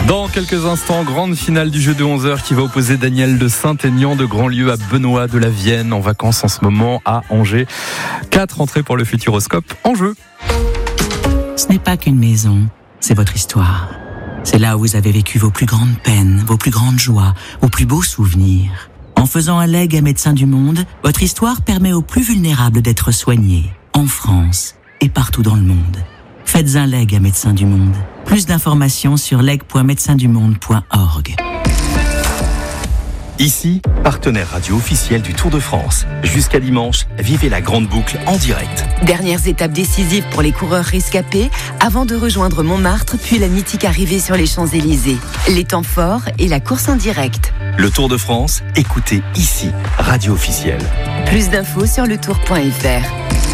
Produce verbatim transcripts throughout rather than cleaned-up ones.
Dans quelques instants, grande finale du jeu de onze heures qui va opposer Daniel de Saint-Aignan de Grandlieu à Benoît de la Vienne, en vacances en ce moment à Angers. Quatre entrées pour le Futuroscope en jeu. Ce n'est pas qu'une maison, c'est votre histoire. C'est là où vous avez vécu vos plus grandes peines, vos plus grandes joies, vos plus beaux souvenirs. En faisant un legs à Médecins du Monde, votre histoire permet aux plus vulnérables d'être soignés, en France et partout dans le monde. Faites un legs à Médecins du Monde. Plus d'informations sur leg point médecins du monde point org. Ici, partenaire radio officiel du Tour de France. Jusqu'à dimanche, vivez la grande boucle en direct. Dernières étapes décisives pour les coureurs rescapés avant de rejoindre Montmartre, puis la mythique arrivée sur les Champs-Élysées. Les temps forts et la course en direct. Le Tour de France, écoutez ici, radio officielle. Plus d'infos sur le tour point f r.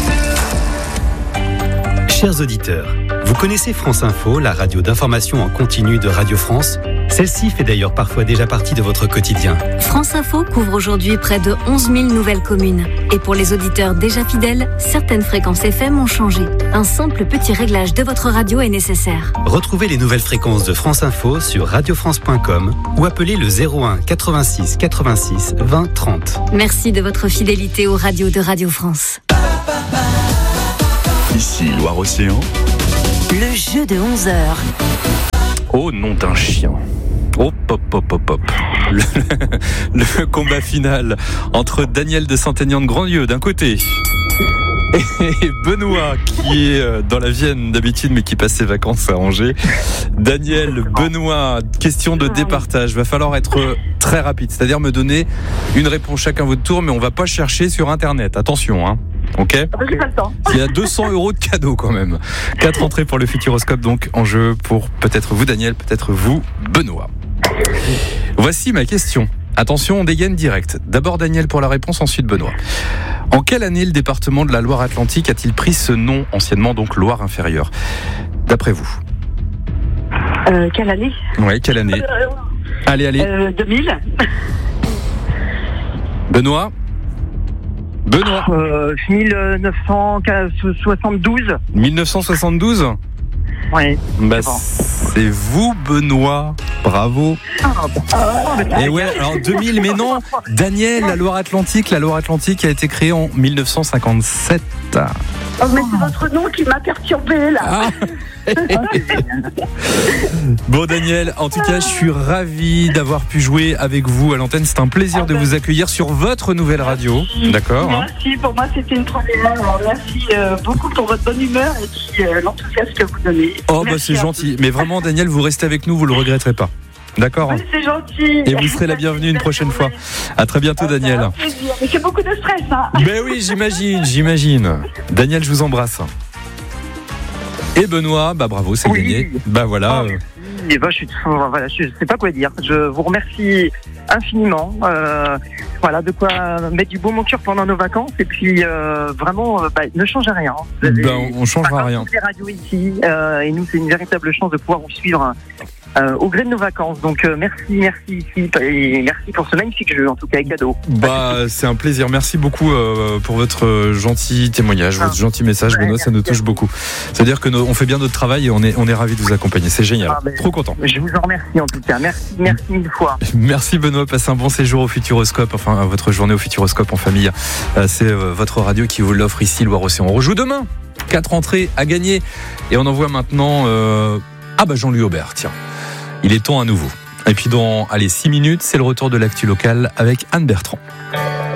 Chers auditeurs, vous connaissez France Info, la radio d'information en continu de Radio France ? Celle-ci fait d'ailleurs parfois déjà partie de votre quotidien. France Info couvre aujourd'hui près de onze mille nouvelles communes. Et pour les auditeurs déjà fidèles, certaines fréquences F M ont changé. Un simple petit réglage de votre radio est nécessaire. Retrouvez les nouvelles fréquences de France Info sur radio france point com ou appelez le zéro un quatre-vingt-six quatre-vingt-six vingt trente. Merci de votre fidélité aux radios de Radio France. Ici, Loire-Océan. Le jeu de onze heures. Oh, nom d'un chien. Oh, pop, pop, pop, pop. Le, le combat final entre Daniel de Saint-Aignan de Grandlieu d'un côté et Benoît qui est dans la Vienne d'habitude mais qui passe ses vacances à Angers. Daniel, Benoît, question de départage. Va falloir être très rapide, c'est-à-dire me donner une réponse chacun votre tour, mais on va pas chercher sur Internet. Attention, hein. Ok. J'ai pas le temps. Il y a deux cents euros de cadeaux quand même. Quatre entrées pour le Futuroscope donc en jeu pour peut-être vous Daniel, peut-être vous Benoît. Voici ma question. Attention, on dégaine direct. D'abord Daniel pour la réponse, ensuite Benoît. En quelle année le département de la Loire-Atlantique a-t-il pris ce nom, anciennement donc Loire-Inférieure, d'après vous? Euh, quelle année? Oui, quelle année? euh, Allez, allez. Euh, deux mille. Benoît Benoît euh, mille neuf cent soixante-douze. mille neuf cent soixante-douze. Oui. Bah, c'est bon. C'est vous, Benoît. Bravo. Ah, bah, Et ouais, alors deux mille, mais non. Daniel, la Loire-Atlantique, la Loire-Atlantique a été créée en mille neuf cent cinquante-sept. oh, mais c'est votre nom qui m'a perturbé là. Ah. Bon Daniel, en tout cas je suis ravi d'avoir pu jouer avec vous à l'antenne. C'est un plaisir de vous accueillir sur votre nouvelle radio. D'accord, hein. Merci, pour moi c'était une première. Alors, merci euh, beaucoup pour votre bonne humeur et puis euh, l'enthousiasme que vous donnez. Oh bah Merci c'est à gentil. Mais vraiment Daniel, vous restez avec nous, vous le regretterez pas. D'accord, vous. hein. Oui, c'est gentil. Et vous serez la bienvenue une prochaine fois. À très bientôt Ah, Daniel. un plaisir. Mais c'est beaucoup de stress, hein. Ben oui, j'imagine, j'imagine. Daniel, je vous embrasse. Et Benoît, bah bravo, c'est Oui. gagné. Bah voilà. Oh, et ben, je suis, voilà, je sais pas quoi dire. Je vous remercie infiniment. Euh, voilà, de quoi mettre du baume au cœur pendant nos vacances. Et puis, euh, vraiment, euh, bah, ne changez rien. Vous avez- Ben, on changera Pas rien. toutes les radios ici, euh, et nous, c'est une véritable chance de pouvoir vous suivre euh, au gré de nos vacances. Donc, euh, merci, merci ici, et merci pour ce magnifique jeu, en tout cas, et cadeau. Bah, c'est un plaisir. Merci beaucoup euh, pour votre euh, gentil témoignage, votre Ah. gentil message, Ouais, Benoît. Ça nous merci. touche beaucoup. C'est-à-dire que nos- on fait bien notre travail et on est, on est ravis de vous accompagner. C'est génial. Ah, ben, Trop content. Je vous en remercie, en tout cas. Merci, merci mille fois. Merci Benoît. Passez un bon séjour au Futuroscope. Enfin, votre journée au Futuroscope en famille. Euh, c'est euh, votre radio qui vous l'offre ici, Loire-Océan. On rejoue demain. Quatre entrées à gagner. Et on envoie maintenant. Euh... Ah bah Jean-Louis Aubert. Tiens. Il est temps à nouveau. Et puis dans allez six minutes, c'est le retour de l'actu locale avec Anne Bertrand.